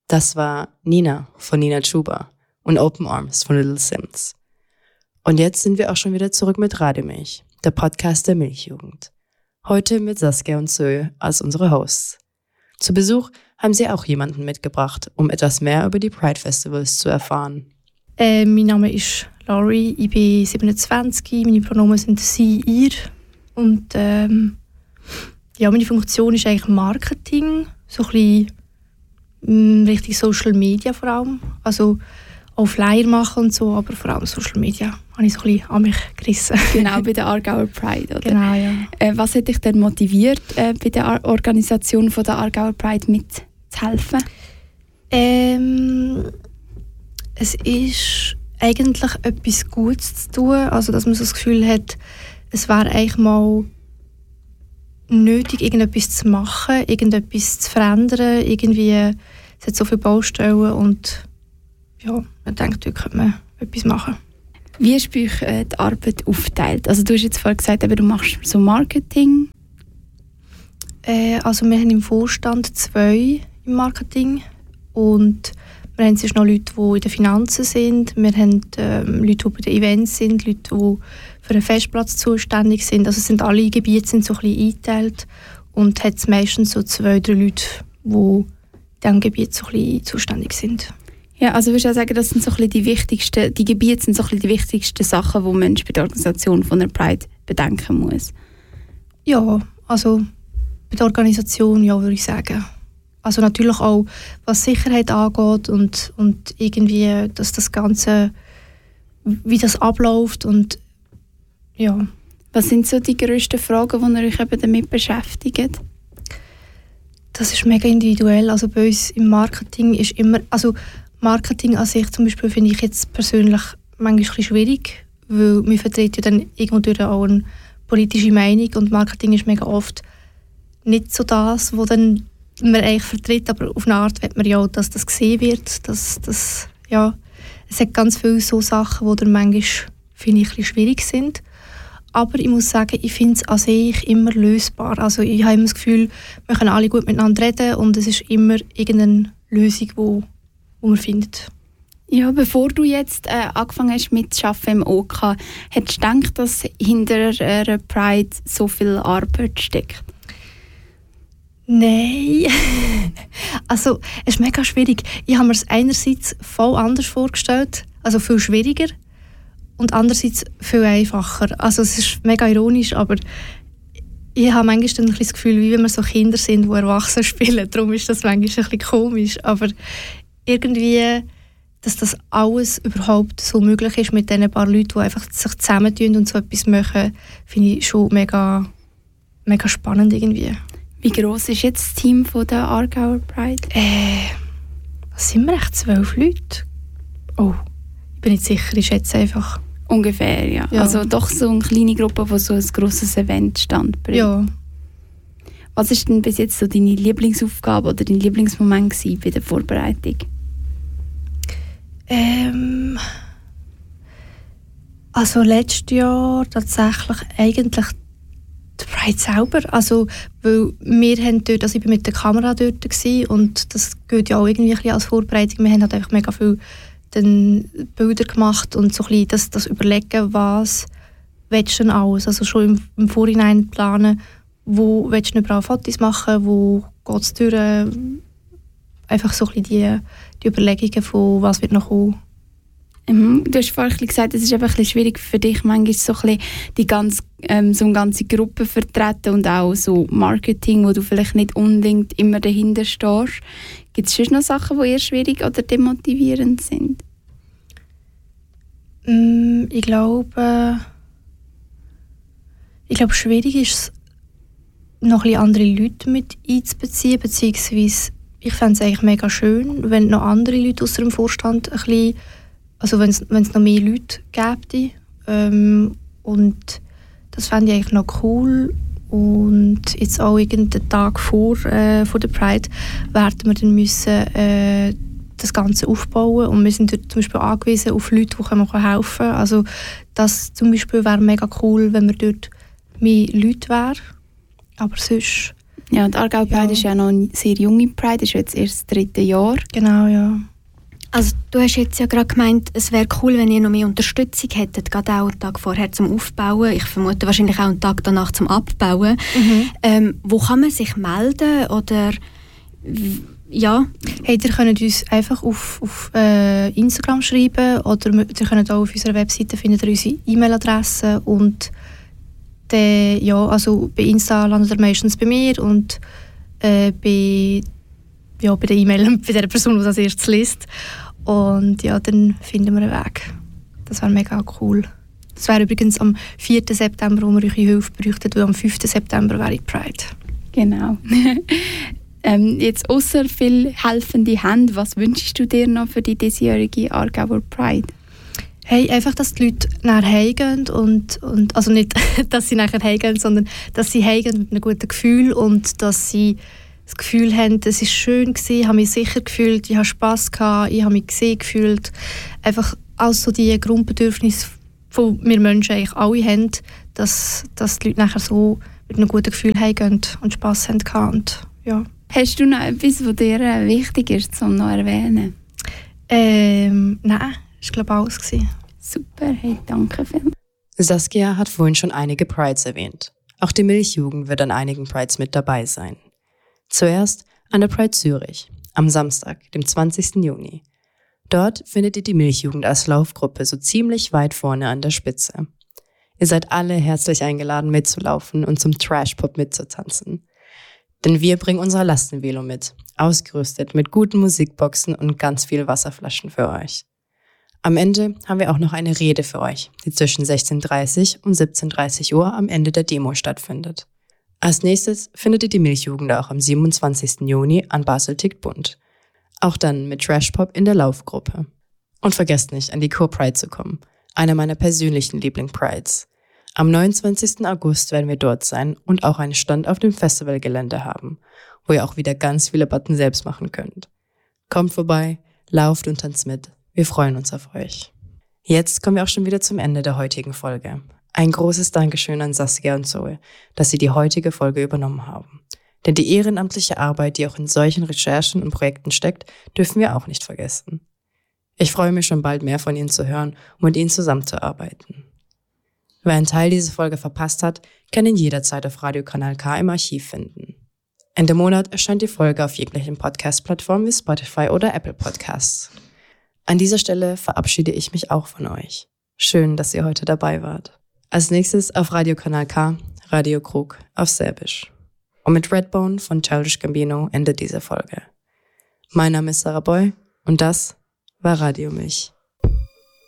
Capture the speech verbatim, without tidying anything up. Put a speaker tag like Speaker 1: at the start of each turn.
Speaker 1: Das war Nina von Nina Chuba und Open Arms von Little Sims. Und jetzt sind wir auch schon wieder zurück mit Radiomilch, der Podcast der Milchjugend. Heute mit Saskia und Zoe als unsere Hosts. Zu Besuch haben sie auch jemanden mitgebracht, um etwas mehr über die Pride Festivals zu erfahren.
Speaker 2: Äh, mein Name ist Laurie, ich bin siebenundzwanzig, meine Pronomen sind sie, ihr. Und ähm, ja, meine Funktion ist eigentlich Marketing, so ein bisschen richtig Social Media vor allem. Also auch Flyer machen und so, aber vor allem Social Media habe ich so ein bisschen an mich gerissen.
Speaker 3: Genau, bei der Aargauer Pride, oder?
Speaker 2: Genau, ja.
Speaker 3: Äh, was hat dich denn motiviert, äh, bei der Ar- Organisation von der Aargauer Pride mitzuhelfen?
Speaker 2: Ähm, es ist eigentlich etwas Gutes zu tun, also dass man so das Gefühl hat, es wäre eigentlich mal nötig, irgendetwas zu machen, irgendetwas zu verändern, irgendwie, es hat so viele Baustellen und ja, man denkt, da könnte man etwas machen.
Speaker 3: Wie ist bei euch äh, die Arbeit aufgeteilt? Also du hast jetzt vorhin gesagt, eben, du machst so Marketing.
Speaker 2: Äh, also wir haben im Vorstand zwei im Marketing und wir haben sonst noch Leute, die in den Finanzen sind, wir haben ähm, Leute, die bei den Events sind, Leute, die für einen Festplatz zuständig sind. Also sind alle Gebiete sind so ein bisschen eingeteilt und hat meistens so zwei, drei Leute, die in diesem Gebiet so ein bisschen zuständig sind.
Speaker 3: Ja, also würdest du auch sagen, das sind so ein bisschen die wichtigsten, die Gebiete sind so ein bisschen die wichtigsten Sachen, die ein Mensch bei der Organisation von der Pride bedenken muss?
Speaker 2: Ja, also bei der Organisation, ja, würde ich sagen. Also natürlich auch, was Sicherheit angeht und, und irgendwie, dass das Ganze, wie das abläuft und ja.
Speaker 3: Was sind so die grössten Fragen, die ihr euch eben damit beschäftigt?
Speaker 2: Das ist mega individuell. Also bei uns im Marketing ist immer, also Marketing an sich zum Beispiel finde ich jetzt persönlich manchmal ein bisschen schwierig, weil wir vertreten ja dann irgendwo durch auch eine politische Meinung und Marketing ist mega oft nicht so das, was dann man eigentlich vertritt, aber auf eine Art will man ja auch, dass das gesehen wird, dass das, ja, es hat ganz viele so Sachen, die dann manchmal, finde ich, ein bisschen schwierig sind. Aber ich muss sagen, ich finde es an sich immer lösbar. Also ich habe immer das Gefühl, wir können alle gut miteinander reden und es ist immer irgendeine Lösung, wo, wo man findet.
Speaker 3: Ja, bevor du jetzt äh, angefangen hast mit zu arbeiten im O K, hättest du gedacht, dass hinter einer Pride so viel Arbeit steckt?
Speaker 2: Nein. Also es ist mega schwierig. Ich habe mir es einerseits voll anders vorgestellt, also viel schwieriger, und andererseits viel einfacher. Also es ist mega ironisch, aber ich habe manchmal dann ein bisschen das Gefühl, wie wenn wir so Kinder sind, die Erwachsene spielen. Darum ist das manchmal ein bisschen komisch. Aber irgendwie, dass das alles überhaupt so möglich ist mit diesen paar Leuten, die einfach sich zusammentun und so etwas machen, finde ich schon mega, mega spannend irgendwie.
Speaker 3: Wie gross ist jetzt das Team von der Aargauer Pride?
Speaker 2: Äh, was sind wir echt? Zwölf Leute? Oh, ich bin nicht sicher, ich schätze einfach.
Speaker 3: Ungefähr, ja. ja. Also doch so eine kleine Gruppe, die so ein grosses Event stand bringt.
Speaker 2: Ja.
Speaker 3: Was war denn bis jetzt so deine Lieblingsaufgabe oder dein Lieblingsmoment bei der Vorbereitung?
Speaker 2: Ähm, also letztes Jahr tatsächlich eigentlich die Pride selber. Also, weil wir haben dort, also ich war mit der Kamera dort gewesen, und das geht ja auch irgendwie ein bisschen als Vorbereitung. Wir haben halt einfach mega viele dann Bilder gemacht und so ein bisschen das, das Überlegen, was willst du denn alles, also schon im, im Vorhinein planen, wo willst du überall Fotos machen, wo geht es durch, einfach so ein bisschen die, die Überlegungen von was wird noch kommen.
Speaker 3: Mhm. Du hast vorhin gesagt, es ist einfach ein bisschen schwierig für dich, manchmal so ein bisschen die ganze, ähm, so eine ganze Gruppe vertreten und auch so Marketing, wo du vielleicht nicht unbedingt immer dahinter stehst. Gibt es sonst noch Sachen, die eher schwierig oder demotivierend sind?
Speaker 2: Mm, ich glaube, ich glaube, schwierig ist es, noch ein bisschen andere Leute mit einzubeziehen, beziehungsweise ich fände es eigentlich mega schön, wenn noch andere Leute aus dem Vorstand ein bisschen, also wenn es noch mehr Leute gäbe. Ähm, und das fände ich eigentlich noch cool. Und jetzt auch irgendeinen Tag vor, äh, vor der Pride werden wir dann müssen, äh, das Ganze aufbauen. Und wir sind dort zum Beispiel angewiesen auf Leute, die können helfen können. Also das zum Beispiel wäre mega cool, wenn wir dort mehr Leute wären. Aber sonst...
Speaker 3: Ja, und Aargau Pride ja. ist ja noch eine sehr junge Pride, ist jetzt erst das dritte Jahr.
Speaker 2: Genau, ja.
Speaker 4: Also du hast jetzt ja gerade gemeint, es wäre cool, wenn ihr noch mehr Unterstützung hättet, gerade auch einen Tag vorher zum Aufbauen. Ich vermute wahrscheinlich auch einen Tag danach zum Abbauen. Mhm. Ähm, wo kann man sich melden oder ja?
Speaker 2: Hey, ihr könnt uns einfach auf, auf äh, Instagram schreiben oder ihr könnt auch auf unserer Webseite findet ihr unsere E-Mail-Adresse und der, ja, also bei Insta landet ihr meistens bei mir und äh, bei ja, bei der E-Mail bei der Person, die das als erstes liest. Und ja, dann finden wir einen Weg. Das wäre mega cool. Das wäre übrigens am vierten September, wo wir eure Hilfe bräuchten, weil am fünften September wäre Pride.
Speaker 3: Genau. ähm, jetzt ausser viel helfende Hände, was wünschst du dir noch für die diesjährige Aargauer Pride?
Speaker 2: Hey, einfach, dass die Leute nachher heimgehen und, und also nicht, dass sie nachher heimgehen, sondern dass sie heimgehen mit einem guten Gefühl und dass sie das Gefühl haben, es war schön, ich habe mich sicher gefühlt, ich habe Spass gehabt, ich habe mich gesehen gefühlt. Einfach alles so die Grundbedürfnisse, die wir Menschen eigentlich alle haben, dass, dass die Leute nachher so mit einem guten Gefühl heimgehen und Spass haben und, ja.
Speaker 3: Hast du noch etwas, was dir äh, wichtig ist, um noch zu erwähnen?
Speaker 2: Ähm, nein, das war glaube ich alles gewesen.
Speaker 3: Super, hey, danke vielmals.
Speaker 1: Saskia hat vorhin schon einige Prides erwähnt. Auch die Milchjugend wird an einigen Prides mit dabei sein. Zuerst an der Pride Zürich, am Samstag, dem zwanzigsten Juni. Dort findet ihr die Milchjugend als Laufgruppe so ziemlich weit vorne an der Spitze. Ihr seid alle herzlich eingeladen mitzulaufen und zum Trash-Pop mitzutanzen. Denn wir bringen unser Lastenvelo mit, ausgerüstet mit guten Musikboxen und ganz viel Wasserflaschen für euch. Am Ende haben wir auch noch eine Rede für euch, die zwischen sechzehn Uhr dreißig und siebzehn Uhr dreißig Uhr am Ende der Demo stattfindet. Als nächstes findet ihr die Milchjugend auch am siebenundzwanzigsten Juni an Basel tickt bunt. Auch dann mit Trashpop in der Laufgruppe. Und vergesst nicht, an die Co-Pride zu kommen. Einer meiner persönlichen Liebling-Prides. Am neunundzwanzigsten August werden wir dort sein und auch einen Stand auf dem Festivalgelände haben, wo ihr auch wieder ganz viele Button selbst machen könnt. Kommt vorbei, lauft und tanzt mit. Wir freuen uns auf euch. Jetzt kommen wir auch schon wieder zum Ende der heutigen Folge. Ein großes Dankeschön an Saskia und Zoe, dass sie die heutige Folge übernommen haben. Denn die ehrenamtliche Arbeit, die auch in solchen Recherchen und Projekten steckt, dürfen wir auch nicht vergessen. Ich freue mich schon bald mehr von ihnen zu hören und mit ihnen zusammenzuarbeiten. Wer einen Teil dieser Folge verpasst hat, kann ihn jederzeit auf Radiokanal K im Archiv finden. Ende Monat erscheint die Folge auf jeglichen Podcast-Plattformen wie Spotify oder Apple Podcasts. An dieser Stelle verabschiede ich mich auch von euch. Schön, dass ihr heute dabei wart. Als nächstes auf Radiokanal K, Radio Krug auf Serbisch. Und mit Redbone von Childish Gambino endet diese Folge. Mein Name ist Sarah Boy und das war Radio Milch.